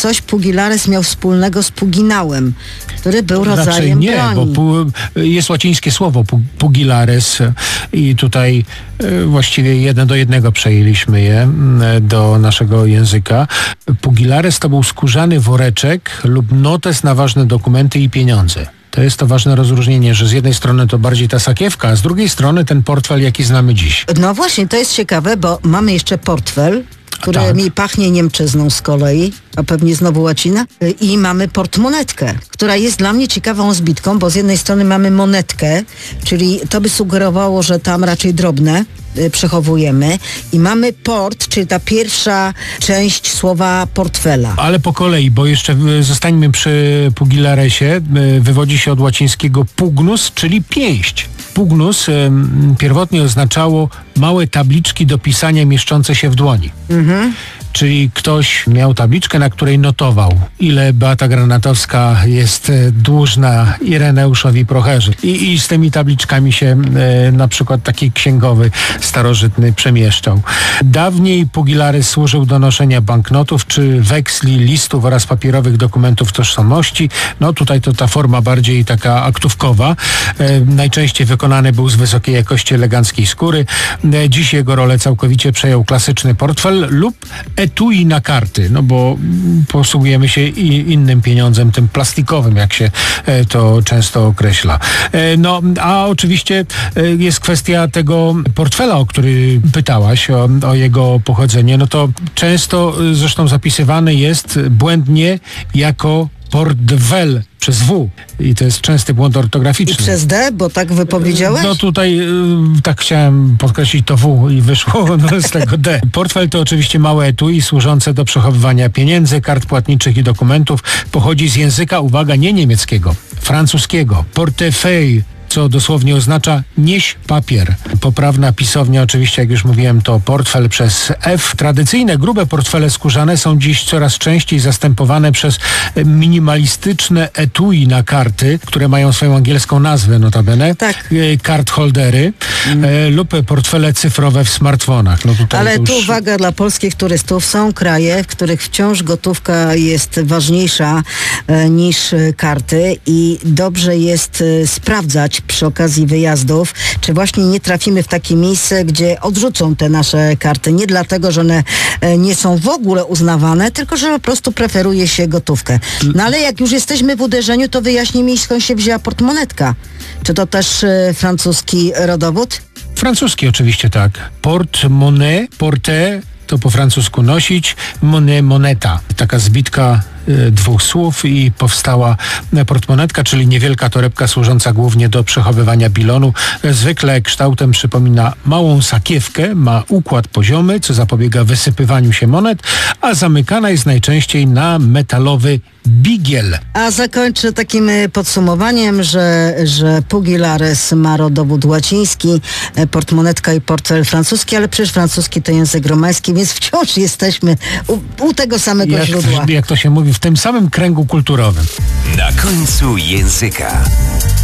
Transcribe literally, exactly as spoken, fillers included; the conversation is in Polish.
coś Pugilares miał wspólnego z puginałem, który był rodzajem Raczej nie, broni. bo pu, jest łacińskie słowo pu, pugilares i tutaj e, właściwie jeden do jednego przejęliśmy je e, do naszego języka. Pugilares to był skórzany woreczek lub notes na ważne dokumenty i pieniądze. To jest to ważne rozróżnienie, że z jednej strony to bardziej ta sakiewka, a z drugiej strony ten portfel, jaki znamy dziś. No właśnie, to jest ciekawe, bo mamy jeszcze portfel, który tak. mi pachnie niemczyzną z kolei, a pewnie znowu łacina. I mamy portmonetkę, która jest dla mnie ciekawą zbitką, bo z jednej strony mamy monetkę, czyli to by sugerowało, że tam raczej drobne y, przechowujemy. I mamy port, czyli ta pierwsza część słowa portfela. Ale po kolei, bo jeszcze y, zostańmy przy pugilaresie. Y, wywodzi się od łacińskiego pugnus, czyli pięść. Pugnus y, pierwotnie oznaczało małe tabliczki do pisania mieszczące się w dłoni. Mhm. Czyli ktoś miał tabliczkę, na której notował, ile Beata Granatowska jest dłużna Ireneuszowi Procherze. I, i z tymi tabliczkami się e, na przykład taki księgowy starożytny przemieszczał. Dawniej pugilares służył do noszenia banknotów, czy weksli, listów oraz papierowych dokumentów tożsamości. No tutaj to ta forma bardziej taka aktówkowa. E, najczęściej wykonany był z wysokiej jakości eleganckiej skóry. E, dziś jego rolę całkowicie przejął klasyczny portfel lub etui na karty, no bo posługujemy się i innym pieniądzem, tym plastikowym, jak się e, to często określa. E, no, a oczywiście e, jest kwestia tego portfela, o który pytałaś, o, o jego pochodzenie. No to często e, zresztą zapisywany jest błędnie jako portfel przez W. I to jest częsty błąd ortograficzny. I przez D, bo tak wypowiedziałeś? No tutaj y, tak chciałem podkreślić to W i wyszło no, z tego D. Portfel to oczywiście małe etui służące do przechowywania pieniędzy, kart płatniczych i dokumentów. Pochodzi z języka, uwaga, nie niemieckiego, francuskiego. Portefeuille, co dosłownie oznacza nieś papier. Poprawna pisownia oczywiście, jak już mówiłem, to portfel przez F. Tradycyjne, grube portfele skórzane są dziś coraz częściej zastępowane przez minimalistyczne etui na karty, które mają swoją angielską nazwę notabene. Tak. Card holdery mm. e, lub portfele cyfrowe w smartfonach. No tutaj Ale już... tu uwaga dla polskich turystów. Są kraje, w których wciąż gotówka jest ważniejsza e, niż e, karty i dobrze jest e, sprawdzać przy okazji wyjazdów, czy właśnie nie trafimy w takie miejsce, gdzie odrzucą te nasze karty. Nie dlatego, że one e, nie są w ogóle uznawane, tylko że po prostu preferuje się gotówkę. No ale jak już jesteśmy w uderzeniu, to wyjaśnij mi, skąd się wzięła portmonetka. Czy to też e, francuski rodowód? Francuski oczywiście tak. Porte-monnaie, porte to po francusku nosić, monnaie, moneta. Taka zbitka y, dwóch słów i powstała portmonetka, czyli niewielka torebka służąca głównie do przechowywania bilonu. Zwykle kształtem przypomina małą sakiewkę, ma układ poziomy, co zapobiega wysypywaniu się monet, a zamykana jest najczęściej na metalowy bigiel. A zakończę takim podsumowaniem, że, że pugilares ma rodowód łaciński, portmonetka i portfel francuski, ale przecież francuski to język romański, więc wciąż jesteśmy u, u tego samego jak, źródła. Jak to się mówi, w tym samym kręgu kulturowym. Na końcu języka.